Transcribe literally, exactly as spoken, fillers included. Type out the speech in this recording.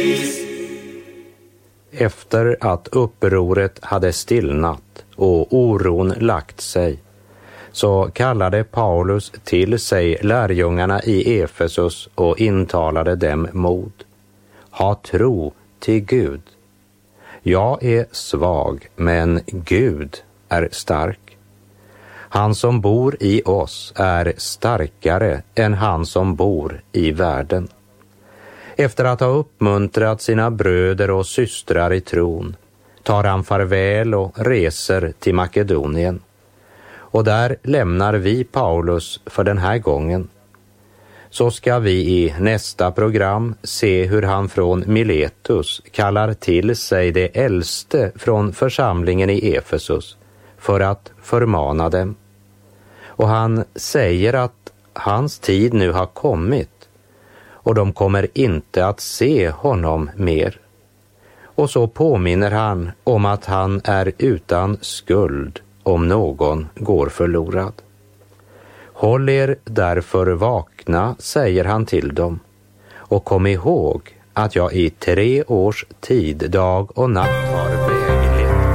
Efter att upproret hade stillnat och oron lagt sig, så kallade Paulus till sig lärjungarna i Efesus och intalade dem mod. Ha tro till Gud. Jag är svag, men Gud är stark. Han som bor i oss är starkare än han som bor i världen. Efter att ha uppmuntrat sina bröder och systrar i tron tar han farväl och reser till Makedonien. Och där lämnar vi Paulus för den här gången. Så ska vi i nästa program se hur han från Miletus kallar till sig det äldste från församlingen i Efesus för att förmana dem. Och han säger att hans tid nu har kommit och de kommer inte att se honom mer. Och så påminner han om att han är utan skuld om någon går förlorad. Håll er därför vakna, säger han till dem, och kom ihåg att jag i tre års tid, dag och natt har väglett